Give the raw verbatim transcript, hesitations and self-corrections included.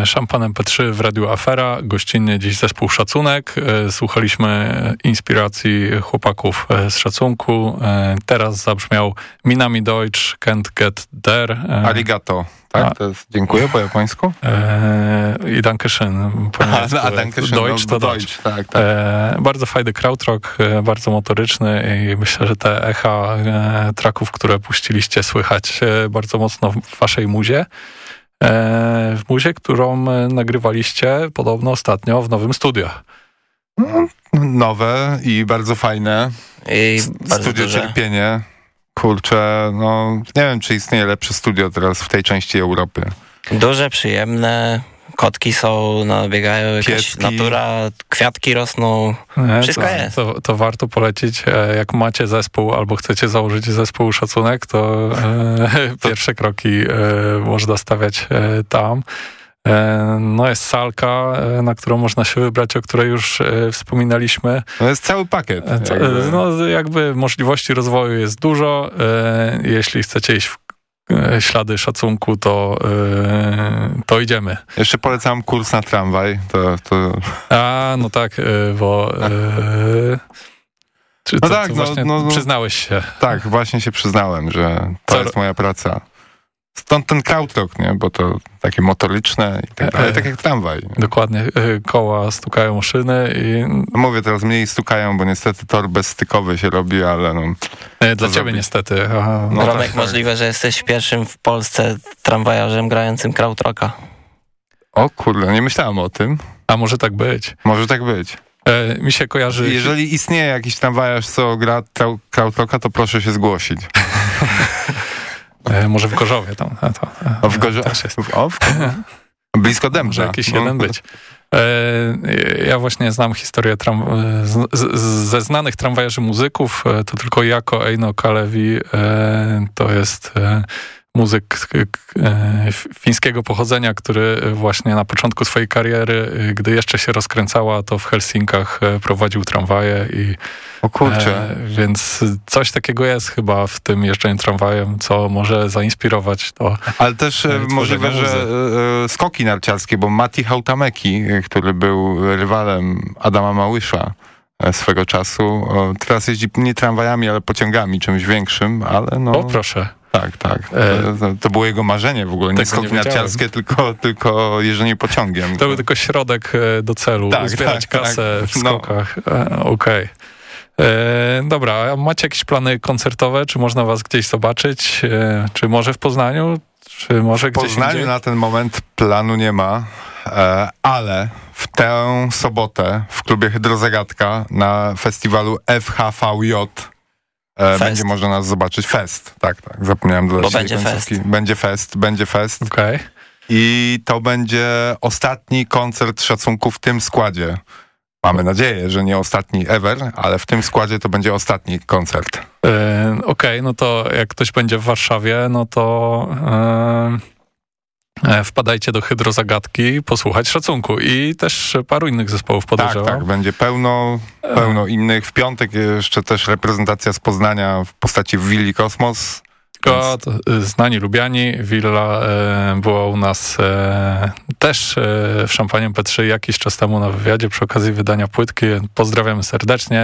Szampan M P trzy w Radiu Afera, gościnnie dziś zespół Szacunek. Słuchaliśmy inspiracji chłopaków z Szacunku. Teraz zabrzmiał Minami Deutsch, Can't Get There. Arigato, tak? A, to jest dziękuję po japońsku? I Dankeschön. A, a Dankeschön, Deutsch to no, Deutsch. Deutsch tak, tak. Bardzo fajny krautrock, bardzo motoryczny i myślę, że te echa tracków, które puściliście, słychać bardzo mocno w waszej muzie. W muzie, którą nagrywaliście podobno ostatnio w nowym studio. Nowe i bardzo fajne. I bardzo Studio duże. Cierpienie. Kurczę, no nie wiem, czy istnieje lepsze studio teraz w tej części Europy. Duże, przyjemne, kotki są, no biegają, jakaś Pieski. Natura, kwiatki rosną, Nie, wszystko to, jest. To, to warto polecić. Jak macie zespół albo chcecie założyć zespół Szacunek, to e, pierwsze kroki e, można stawiać e, tam. E, no jest salka, e, na którą można się wybrać, o której już e, wspominaliśmy. To jest cały pakiet. E, to, jakby. No jakby możliwości rozwoju jest dużo. E, jeśli chcecie iść w e, ślady Szacunku, to, e, to idziemy. Jeszcze polecam kurs na tramwaj. To, to... A, no tak, e, bo... E, czy No to, tak, to no, właśnie no, no. przyznałeś się. Tak, właśnie się przyznałem, że to Co? jest moja praca. Stąd ten krautrock, nie? Bo to takie motoryczne i tak dalej, tak jak tramwaj. Dokładnie, koła stukają o szyny i... No mówię, teraz mniej stukają, bo niestety tor bezstykowy się robi, ale no... Dla ciebie zrobić? niestety. Aha, No Romek, tak, możliwe, że jesteś pierwszym w Polsce tramwajarzem grającym krautrocka. O kurde, nie myślałem o tym. A może tak być. Może tak być. E, mi się kojarzy... Jeżeli istnieje jakiś tramwajarz, co gra trau- krautrocka, to proszę się zgłosić. E, może w Gorzowie tam. A to, O, w Gorzo- też jest. o, w... Blisko Dębna. Może jakiś No. jeden być. E, ja właśnie znam historię tram, z, z, ze znanych tramwajarzy muzyków. E, to tylko Jako Eino Kalevi. E, to jest e, muzyk e, fińskiego pochodzenia, który właśnie na początku swojej kariery, gdy jeszcze się rozkręcała, to w Helsinkach prowadził tramwaje i O kurczę. E, więc coś takiego jest chyba w tym jeżdżeniu tramwajem, co może zainspirować to. Ale też e, e, możliwe, tworzenia że e, skoki narciarskie, bo Matti Hautameki, e, który był rywalem Adama Małysza e, swego czasu, o, teraz jeździ nie tramwajami, ale pociągami, czymś większym, ale no... O, proszę. Tak, tak. E, to, to było jego marzenie w ogóle, nie tego skoki nie wiedziałem. narciarskie, tylko, tylko jeżdżenie pociągiem. To był tylko środek e, do celu, Tak, zbierać tak, kasę tak. w skokach. E, Okej. Okay. Dobra, a macie jakieś plany koncertowe? Czy można was gdzieś zobaczyć? E, czy może w Poznaniu? Czy może W gdzieś Poznaniu indziej? na ten moment planu nie ma, e, ale w tę sobotę w klubie Hydrozagadka na festiwalu F H V J e, będzie można nas zobaczyć. Fest, tak, tak, zapomniałem dodać. Bo tej będzie końcówki. fest. Będzie fest, będzie fest. Okej. I to będzie ostatni koncert Szacunku w tym składzie. Mamy nadzieję, że nie ostatni ever, ale w tym składzie to będzie ostatni koncert. E, Okej, okay, no to jak ktoś będzie w Warszawie, no to e, wpadajcie do Hydrozagadki, posłuchać Szacunku i też paru innych zespołów, podejrzewam. Tak, tak, będzie pełno, pełno innych. W piątek jeszcze też reprezentacja z Poznania w postaci Willi Kosmos. O, to, znani lubiani, Willa e, była u nas e, też e, w Szampanie M P trzy jakiś czas temu na wywiadzie przy okazji wydania płytki. Pozdrawiamy serdecznie.